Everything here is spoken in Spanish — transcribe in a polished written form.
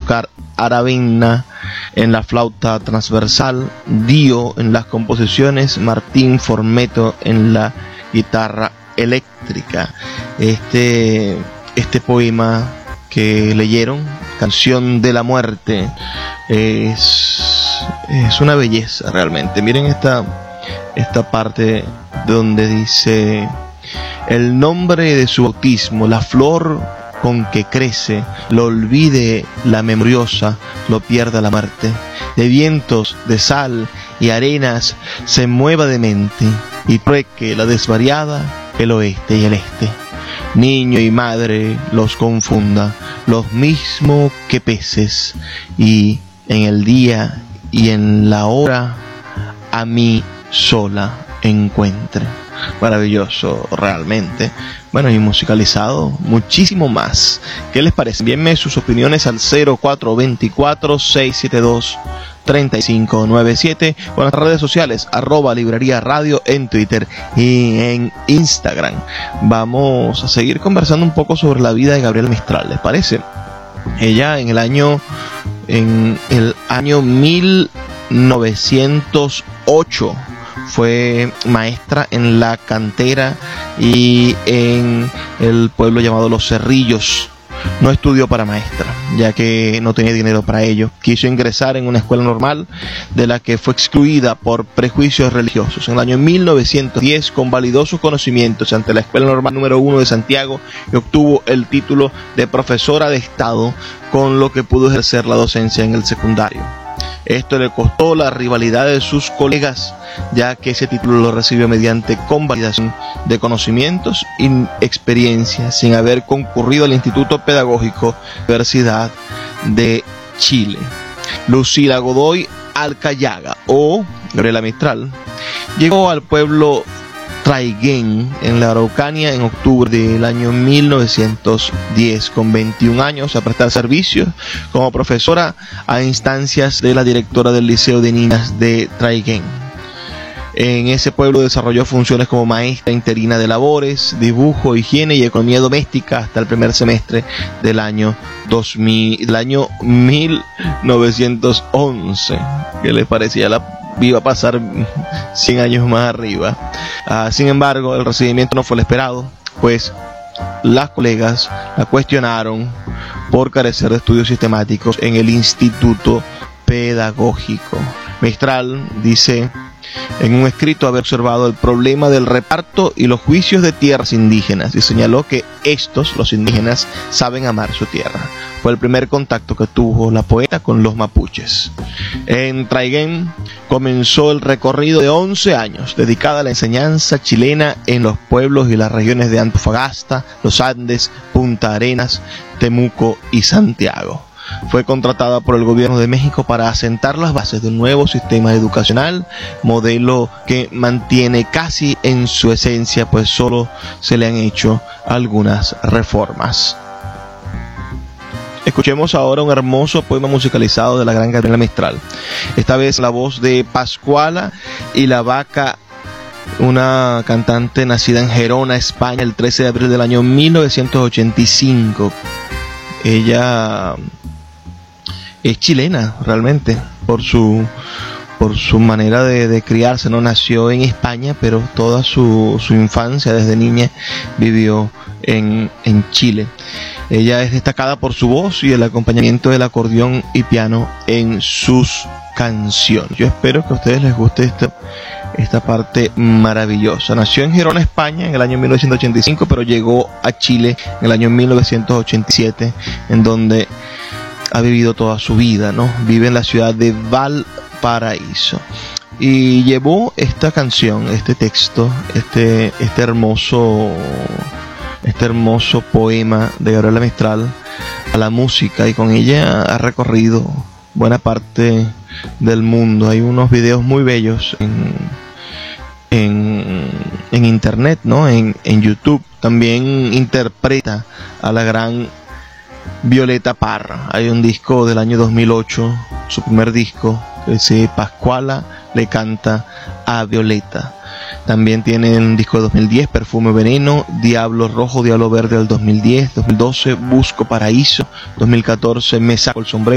tocar Aravena en la flauta transversal, Dio en las composiciones, Martín Formeto en la guitarra eléctrica. Este poema que leyeron, Canción de la Muerte, es una belleza realmente. Miren esta parte donde dice: el nombre de su bautismo, la flor con que crece, lo olvide la memoriosa, lo pierda la muerte. De vientos, de sal y arenas se mueva de mente, y trueque la desvariada el oeste y el este. Niño y madre los confunda, los mismos que peces, y en el día y en la hora a mí sola encuentre. Maravilloso realmente. Bueno, y musicalizado muchísimo más. ¿Qué les parece? Envíenme sus opiniones al 0424-672-3597 o en las redes sociales @librería radio en Twitter y en Instagram. Vamos a seguir conversando un poco sobre la vida de Gabriela Mistral, ¿les parece? Ella en el año 1908 fue maestra en la cantera y en el pueblo llamado Los Cerrillos. No estudió para maestra, ya que no tenía dinero para ello. Quiso ingresar en una escuela normal, de la que fue excluida por prejuicios religiosos. En el año 1910 convalidó sus conocimientos ante la Escuela Normal número 1 de Santiago y obtuvo el título de profesora de Estado, con lo que pudo ejercer la docencia en el secundario. Esto le costó la rivalidad de sus colegas, ya que ese título lo recibió mediante convalidación de conocimientos y experiencia, sin haber concurrido al Instituto Pedagógico de la Universidad de Chile. Lucila Godoy Alcayaga, o Gabriela Mistral, llegó al pueblo Traiguén, en la Araucanía, en octubre del año 1910, con 21 años, a prestar servicios como profesora a instancias de la directora del Liceo de Niñas de Traiguén. En ese pueblo desarrolló funciones como maestra interina de labores, dibujo, higiene y economía doméstica hasta el primer semestre del año 1911. ¿Qué les parecía? Iba a pasar 100 años más arriba. Sin embargo, el recibimiento no fue el esperado, pues las colegas la cuestionaron por carecer de estudios sistemáticos en el Instituto Pedagógico. Mistral dice en un escrito haber observado el problema del reparto y los juicios de tierras indígenas, y señaló que los indígenas, saben amar su tierra. Fue el primer contacto que tuvo la poeta con los mapuches. En Traiguén comenzó el recorrido de 11 años dedicada a la enseñanza chilena en los pueblos y las regiones de Antofagasta, los Andes, Punta Arenas, Temuco y Santiago. Fue contratada por el gobierno de México para asentar las bases de un nuevo sistema educacional, modelo que mantiene casi en su esencia, pues solo se le han hecho algunas reformas. Escuchemos ahora un hermoso poema musicalizado de la gran Gabriela Mistral. Esta vez la voz de Pascuala y la Vaca, una cantante nacida en Gerona, España, el 13 de abril del año 1985. Ella es chilena realmente por su manera de criarse, no nació en España, pero toda su infancia desde niña vivió en Chile. Ella es destacada por su voz y el acompañamiento del acordeón y piano en sus canciones. Yo espero que a ustedes les guste esta parte maravillosa. Nació en Gerona, España, en el año 1985, pero llegó a Chile en el año 1987, en donde ha vivido toda su vida, ¿no? Vive en la ciudad de Valparaíso. Y llevó esta canción, este texto, este hermoso poema de Gabriela Mistral a la música, y con ella ha recorrido buena parte del mundo. Hay unos videos muy bellos en internet, ¿no? En YouTube. También interpreta a la gran Violeta Parra. Hay un disco del año 2008, su primer disco, que dice Pascuala le canta a Violeta. También tiene un disco de 2010, Perfume Veneno, Diablo Rojo, Diablo Verde del 2010, 2012, Busco Paraíso, 2014, Me Saco el Sombrero.